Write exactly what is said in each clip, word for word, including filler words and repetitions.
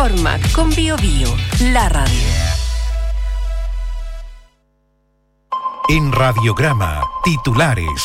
Forma con Bio Bio, la radio. En Radiograma, titulares.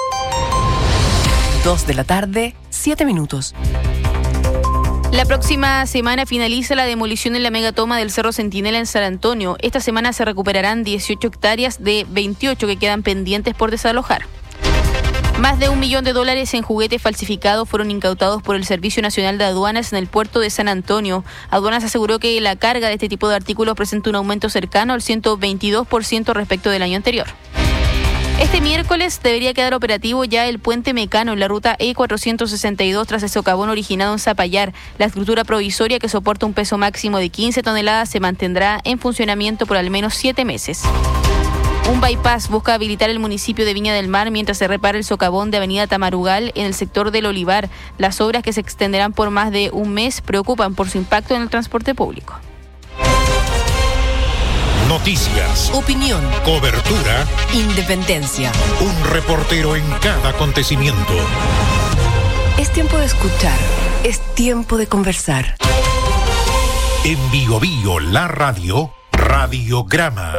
Dos de la tarde, siete minutos. La próxima semana finaliza la demolición en la megatoma del Cerro Centinela en San Antonio. Esta semana se recuperarán dieciocho hectáreas de veintiocho que quedan pendientes por desalojar. Más de un millón de dólares en juguetes falsificados fueron incautados por el Servicio Nacional de Aduanas en el puerto de San Antonio. Aduanas aseguró que la carga de este tipo de artículos presenta un aumento cercano al ciento veintidós por ciento respecto del año anterior. Este miércoles debería quedar operativo ya el puente Mecano en la ruta E cuatrocientos sesenta y dos tras el socavón originado en Zapallar. La estructura provisoria, que soporta un peso máximo de quince toneladas, se mantendrá en funcionamiento por al menos siete meses. Un bypass busca habilitar el municipio de Viña del Mar mientras se repara el socavón de Avenida Tamarugal en el sector del Olivar. Las obras, que se extenderán por más de un mes, preocupan por su impacto en el transporte público. Noticias, Opinión, cobertura, independencia. un reportero en cada acontecimiento. Es tiempo de escuchar, es tiempo de conversar. En Bio Bio, la radio, Radiograma.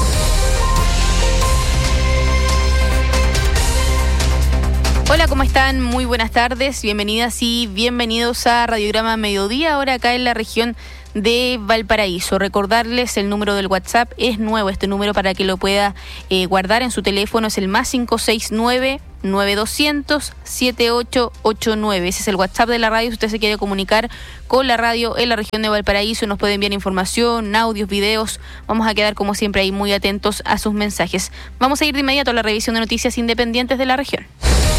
Hola, ¿cómo están? Muy buenas tardes, bienvenidas y bienvenidos a Radiograma Mediodía, ahora acá en la región de Valparaíso. Recordarles, el número del WhatsApp es nuevo, este número para que lo pueda eh, guardar en su teléfono es el más cinco seis nueve, nueve dos cero cero, siete ocho ocho nueve. Ese es el WhatsApp de la radio. Si usted se quiere comunicar con la radio en la región de Valparaíso, nos puede enviar información, audios, videos. Vamos a quedar como siempre ahí muy atentos a sus mensajes. Vamos a ir de inmediato a la revisión de noticias independientes de la región.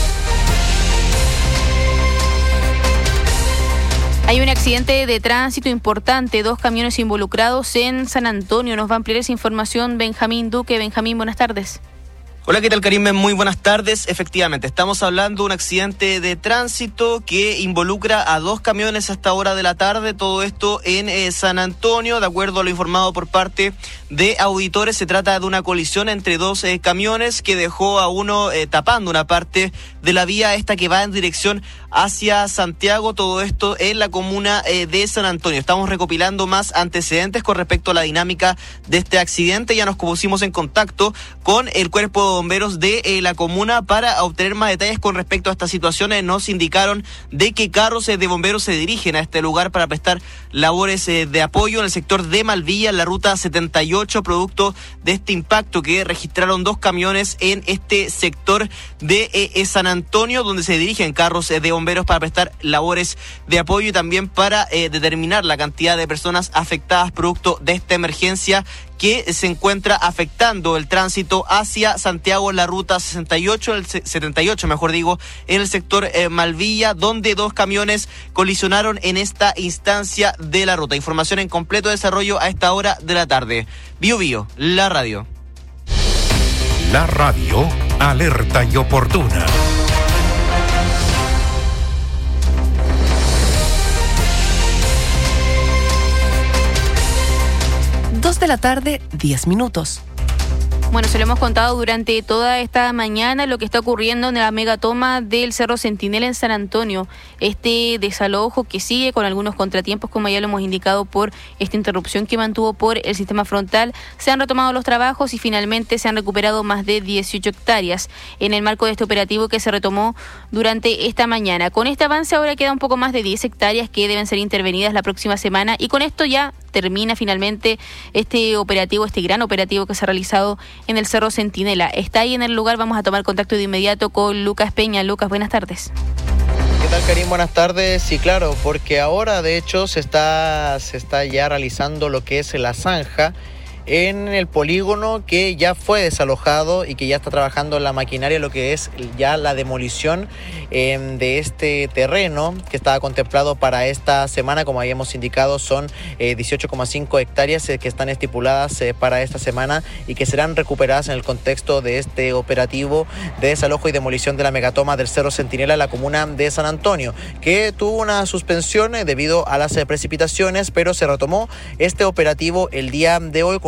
Hay un accidente de tránsito importante, dos camiones involucrados en San Antonio. Nos va a ampliar esa información Benjamín Duque. Benjamín, buenas tardes. Hola, ¿qué tal, Karime? Muy buenas tardes. Efectivamente, estamos hablando de un accidente de tránsito que involucra a dos camiones a esta hora de la tarde, todo esto en eh, San Antonio. De acuerdo a lo informado por parte de auditores, se trata de una colisión entre dos eh, camiones que dejó a uno eh, tapando una parte de la vía esta que va en dirección hacia Santiago, todo esto en la comuna eh, de San Antonio. Estamos recopilando más antecedentes con respecto a la dinámica de este accidente. Ya nos pusimos en contacto con el cuerpo de bomberos de eh, la comuna para obtener más detalles con respecto a estas situaciones. Nos indicaron de que carros eh, de bomberos se dirigen a este lugar para prestar labores eh, de apoyo en el sector de Malvilla, en la ruta setenta y ocho, producto de este impacto que registraron dos camiones en este sector de eh, San Antonio, donde se dirigen carros eh, de bomberos para prestar labores de apoyo y también para eh, determinar la cantidad de personas afectadas producto de esta emergencia que se encuentra afectando el tránsito hacia Santiago en la ruta sesenta y ocho, el setenta y ocho, mejor digo, en el sector eh, Malvilla, donde dos camiones colisionaron en esta instancia de la ruta. Información en completo desarrollo a esta hora de la tarde. Bio Bio, la radio. La radio, alerta y oportuna. Dos de la tarde, diez minutos. Bueno, se lo hemos contado durante toda esta mañana lo que está ocurriendo en la megatoma del Cerro Centinela en San Antonio. Este desalojo que sigue con algunos contratiempos, como ya lo hemos indicado, por esta interrupción que mantuvo por el sistema frontal. Se han retomado los trabajos y finalmente se han recuperado más de dieciocho hectáreas en el marco de este operativo que se retomó durante esta mañana. Con este avance ahora queda un poco más de diez hectáreas que deben ser intervenidas la próxima semana y con esto ya termina finalmente este operativo, este gran operativo que se ha realizado en el Cerro Centinela. Está ahí en el lugar, vamos a tomar contacto de inmediato con Lucas Peña. Lucas, buenas tardes. ¿Qué tal, Karim? Buenas tardes. Sí, claro, porque ahora de hecho se está, se está ya realizando lo que es la zanja en el polígono que ya fue desalojado y que ya está trabajando la maquinaria, lo que es ya la demolición eh, de este terreno que estaba contemplado para esta semana. Como habíamos indicado, son eh, dieciocho coma cinco hectáreas eh, que están estipuladas eh, para esta semana y que serán recuperadas en el contexto de este operativo de desalojo y demolición de la megatoma del Cerro Centinela en la comuna de San Antonio, que tuvo una suspensión eh, debido a las eh, precipitaciones, pero se retomó este operativo el día de hoy con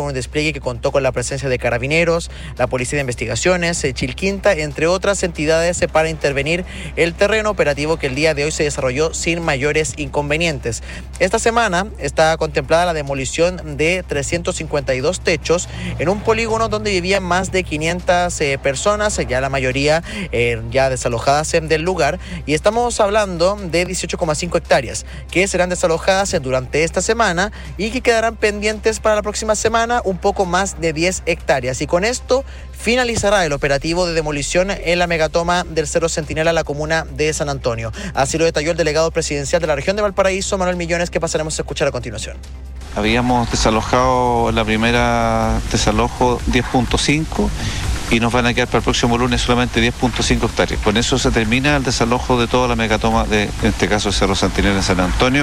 un despliegue que contó con la presencia de Carabineros, la Policía de Investigaciones, Chilquinta, entre otras entidades para intervenir el terreno operativo que el día de hoy se desarrolló sin mayores inconvenientes. Esta semana está contemplada la demolición de trescientos cincuenta y dos techos en un polígono donde vivían más de quinientas eh, personas, ya la mayoría eh, ya desalojadas del lugar, y estamos hablando de dieciocho coma cinco hectáreas que serán desalojadas durante esta semana y que quedarán pendientes para la próxima semana un poco más de diez hectáreas, y con esto finalizará el operativo de demolición en la megatoma del Cerro Centinela, la comuna de San Antonio. Así lo detalló el delegado presidencial de la región de Valparaíso, Manuel Millones, que pasaremos a escuchar a continuación. Habíamos desalojado la primera desalojo diez punto cinco y nos van a quedar para el próximo lunes solamente diez punto cinco hectáreas. Con eso se termina el desalojo de toda la megatoma de, en este caso, el Cerro Centinela en San Antonio.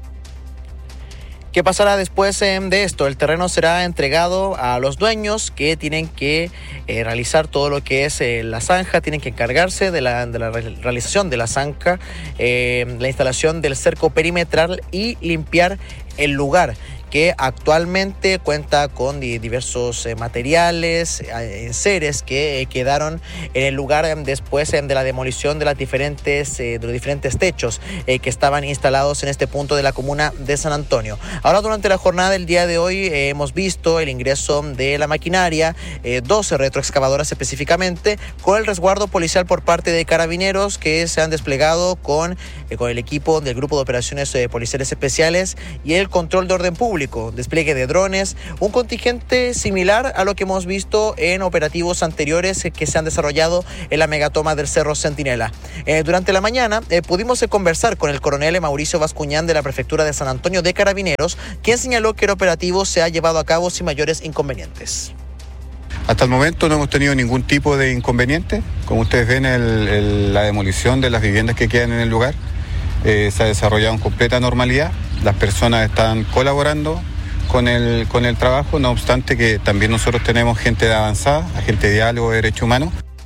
¿Qué pasará después eh, de esto? El terreno será entregado a los dueños que tienen que eh, realizar todo lo que es eh, la zanja, tienen que encargarse de la, de la realización de la zanja, eh, la instalación del cerco perimetral y limpiar el lugar, que actualmente cuenta con diversos eh, materiales, eh, enseres que eh, quedaron en el lugar eh, después eh, de la demolición de, las diferentes, eh, de los diferentes techos eh, que estaban instalados en este punto de la comuna de San Antonio. Ahora, durante la jornada del día de hoy eh, hemos visto el ingreso de la maquinaria, eh, doce retroexcavadoras específicamente, con el resguardo policial por parte de Carabineros, que se han desplegado con, eh, con el equipo del Grupo de Operaciones eh, Policiales Especiales y el control de orden público. Despliegue de drones, un contingente similar a lo que hemos visto en operativos anteriores que se han desarrollado en la megatoma del Cerro Centinela. Eh, durante la mañana eh, pudimos eh, conversar con el coronel Mauricio Bascuñán de la Prefectura de San Antonio de Carabineros, quien señaló que el operativo se ha llevado a cabo sin mayores inconvenientes. Hasta el momento no hemos tenido ningún tipo de inconveniente. Como ustedes ven, el, el, la demolición de las viviendas que quedan en el lugar eh, se ha desarrollado en completa normalidad. Las personas están colaborando con el, con el trabajo, no obstante que también nosotros tenemos gente de avanzada, agente de diálogo de derechos humanos.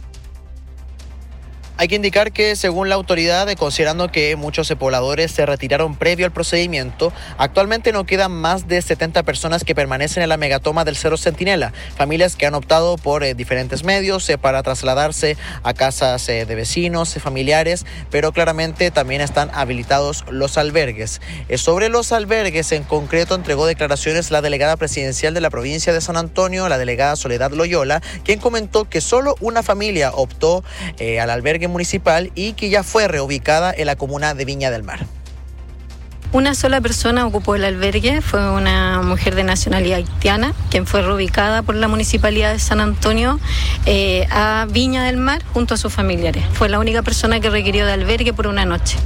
Hay que indicar que, según la autoridad, considerando que muchos pobladores se retiraron previo al procedimiento, actualmente no quedan más de setenta personas que permanecen en la megatoma del Cerro Centinela, familias que han optado por eh, diferentes medios eh, para trasladarse a casas eh, de vecinos, eh, familiares, pero claramente también están habilitados los albergues. Eh, sobre los albergues en concreto entregó declaraciones la delegada presidencial de la provincia de San Antonio, la delegada Soledad Loyola, quien comentó que solo una familia optó eh, al albergue municipal y que ya fue reubicada en la comuna de Viña del Mar. Una sola persona ocupó el albergue, fue una mujer de nacionalidad haitiana, quien fue reubicada por la Municipalidad de San Antonio eh, a Viña del Mar junto a sus familiares. Fue la única persona que requirió de albergue por una noche.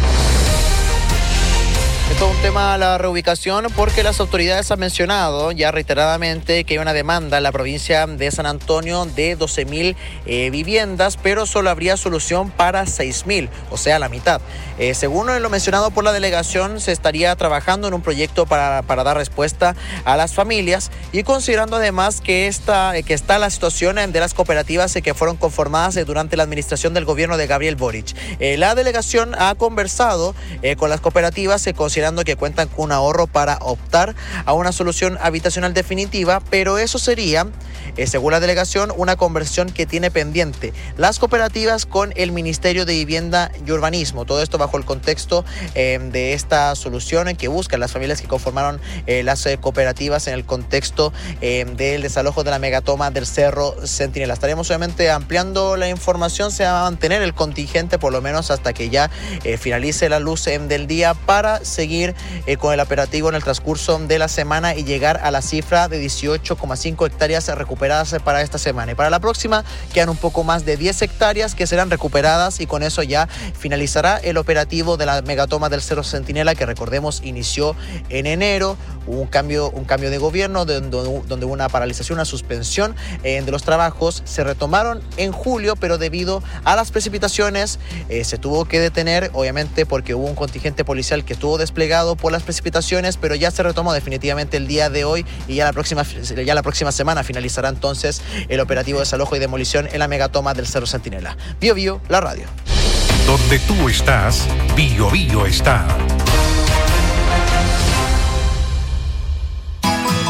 Esto es un tema, la reubicación, porque las autoridades han mencionado ya reiteradamente que hay una demanda en la provincia de San Antonio de doce mil eh, viviendas, pero solo habría solución para seis mil, o sea, la mitad. Eh, según lo mencionado por la delegación, se estaría trabajando en un proyecto para, para dar respuesta a las familias, y considerando además que, esta, que está la situación de las cooperativas que fueron conformadas durante la administración del gobierno de Gabriel Boric. Eh, la delegación ha conversado eh, con las cooperativas, eh, considerando que cuentan con un ahorro para optar a una solución habitacional definitiva, pero eso sería, eh, según la delegación, una conversión que tiene pendiente las cooperativas con el Ministerio de Vivienda y Urbanismo. Todo esto bajo el contexto eh, de esta solución en que buscan las familias que conformaron eh, las eh, cooperativas en el contexto eh, del desalojo de la megatoma del Cerro Centinela. Estaremos obviamente ampliando la información, se va a mantener el contingente por lo menos hasta que ya eh, finalice la luz eh, del día, para seguir Eh, con el operativo en el transcurso de la semana y llegar a la cifra de dieciocho coma cinco hectáreas recuperadas para esta semana. Y para la próxima quedan un poco más de diez hectáreas que serán recuperadas, y con eso ya finalizará el operativo de la megatoma del Cerro Centinela, que recordemos inició en enero. Hubo un cambio, un cambio de gobierno donde, donde hubo una paralización, una suspensión eh, de los trabajos. Se retomaron en julio, pero debido a las precipitaciones eh, se tuvo que detener, obviamente porque hubo un contingente policial que estuvo desplegado por las precipitaciones, pero ya se retomó definitivamente el día de hoy, y ya la próxima, ya la próxima semana finalizará entonces el operativo de desalojo y demolición en la megatoma del Cerro Centinela. Bio Bio, la radio. Donde tú estás, Bio Bio está.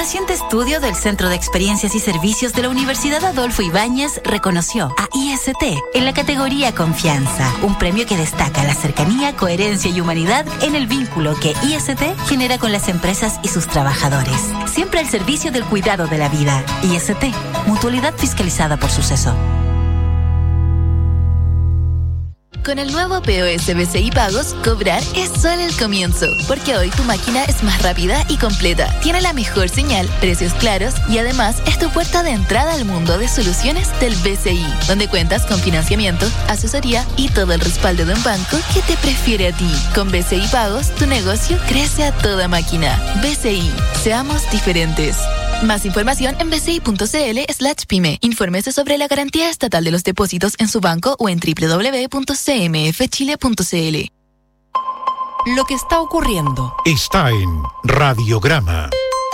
reciente estudio del Centro de Experiencias y Servicios de la Universidad Adolfo Ibáñez reconoció a I S T en la categoría Confianza, un premio que destaca la cercanía, coherencia y humanidad en el vínculo que I S T genera con las empresas y sus trabajadores. Siempre al servicio del cuidado de la vida. I S T, mutualidad fiscalizada por Suceso. Con el nuevo P O S B C I Pagos, cobrar es solo el comienzo, porque hoy tu máquina es más rápida y completa, tiene la mejor señal, precios claros y además es tu puerta de entrada al mundo de soluciones del B C I, donde cuentas con financiamiento, asesoría y todo el respaldo de un banco que te prefiere a ti. Con B C I Pagos, tu negocio crece a toda máquina. B C I, seamos diferentes. Más información en bci.cl slash pyme. Infórmese sobre la garantía estatal de los depósitos en su banco o en doble u doble u doble u punto c m f chile punto c l. Lo que está ocurriendo está en Radiograma.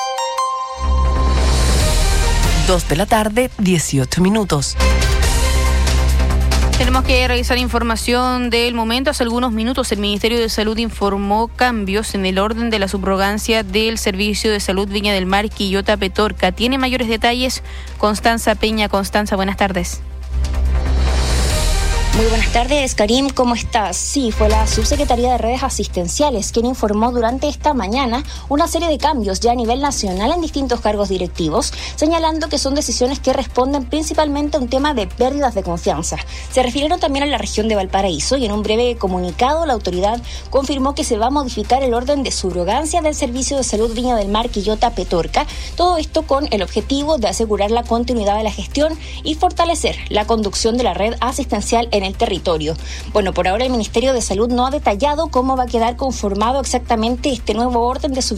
Dos de la tarde, dieciocho minutos. Tenemos que revisar información del momento. Hace algunos minutos el Ministerio de Salud informó cambios en el orden de la subrogancia del Servicio de Salud Viña del Mar Quillota Petorca. Tiene mayores detalles Constanza Peña. Constanza, buenas tardes. Muy buenas tardes, Karim, ¿cómo estás? Sí, fue la Subsecretaría de Redes Asistenciales quien informó durante esta mañana una serie de cambios ya a nivel nacional en distintos cargos directivos, señalando que son decisiones que responden principalmente a un tema de pérdidas de confianza. Se refirieron también a la región de Valparaíso y en un breve comunicado la autoridad confirmó que se va a modificar el orden de subrogancia del Servicio de Salud Viña del Mar Quillota Petorca, todo esto con el objetivo de asegurar la continuidad de la gestión y fortalecer la conducción de la red asistencial en el territorio. Bueno, por ahora el Ministerio de Salud no ha detallado cómo va a quedar conformado exactamente este nuevo orden de subrogancia